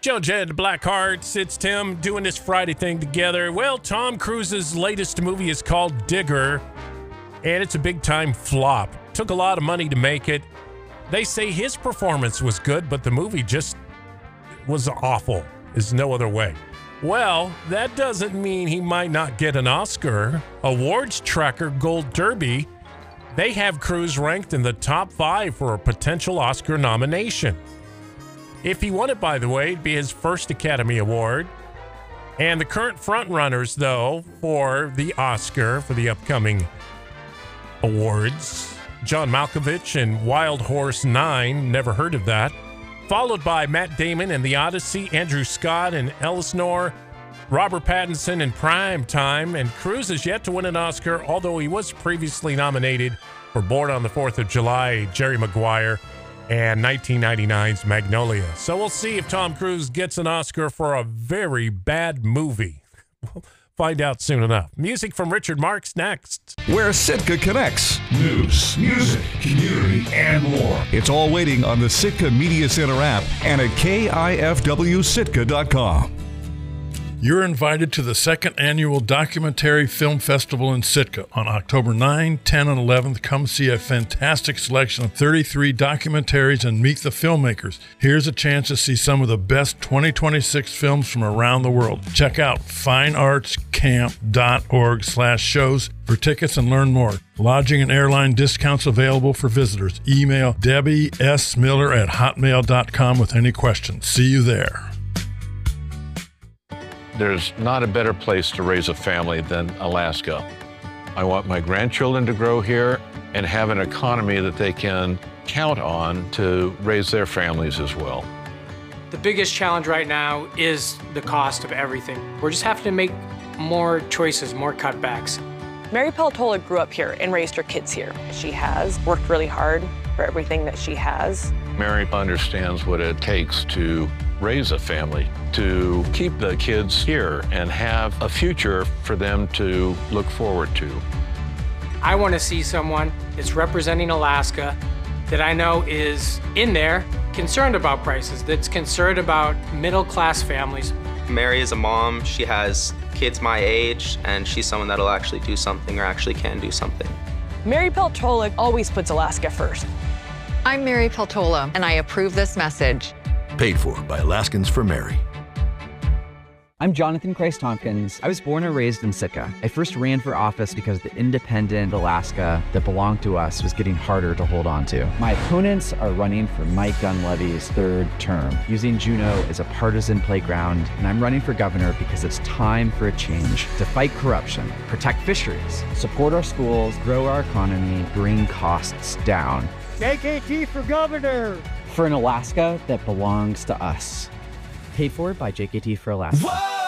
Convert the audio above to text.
Jones and Blackhearts, it's Tim doing this Friday thing together. Well, Tom Cruise's latest movie is called Digger, and it's a big-time flop. Took a lot of money to make it. They say his performance was good, but the movie just was awful. There's no other way. Well, that doesn't mean he might not get an Oscar. Awards tracker Gold Derby, they have Cruise ranked in the top 5 for a potential Oscar nomination. If he won it, by the way, it'd be his first Academy Award. And the current frontrunners, though, for the Oscar for the upcoming awards, John Malkovich and Wild Horse 9, never heard of that, followed by Matt Damon in The Odyssey, Andrew Scott and Elsinore, Robert Pattinson in Prime Time, and Cruise is yet to win an Oscar, although he was previously nominated for Born on the 4th of July, Jerry Maguire, and 1999's Magnolia. So we'll see if Tom Cruise gets an Oscar for a very bad movie. We'll find out soon enough. Music from Richard Marx next. Where Sitka connects. News, music, community, and more. It's all waiting on the Sitka Media Center app and at KIFWSitka.com. You're invited to the second annual Documentary Film Festival in Sitka on October 9, 10, and 11th. Come see a fantastic selection of 33 documentaries and meet the filmmakers. Here's a chance to see some of the best 2026 films from around the world. Check out fineartscamp.org/shows for tickets and learn more. Lodging and airline discounts available for visitors. Email DebbieSmiller@hotmail.com with any questions. See you there. There's not a better place to raise a family than Alaska. I want my grandchildren to grow here and have an economy that they can count on to raise their families as well. The biggest challenge right now is the cost of everything. We're just having to make more choices, more cutbacks. Mary Peltola grew up here and raised her kids here. She has worked really hard for everything that she has. Mary understands what it takes to raise a family, to keep the kids here and have a future for them to look forward to. I want to see someone that's representing Alaska that I know is in there concerned about prices, that's concerned about middle-class families. Mary is a mom. She has kids my age, and she's someone that'll actually do something or actually can do something. Mary Peltola always puts Alaska first. I'm Mary Peltola, and I approve this message. Paid for by Alaskans for Mary. I'm Jonathan Christ-Tompkins. I was born and raised in Sitka. I first ran for office because the independent Alaska that belonged to us was getting harder to hold on to. My opponents are running for Mike Dunleavy's third term, using Juneau as a partisan playground, and I'm running for governor because it's time for a change to fight corruption, protect fisheries, support our schools, grow our economy, bring costs down. JKT for governor! For an Alaska that belongs to us. Paid for by JKT for Alaska. Whoa!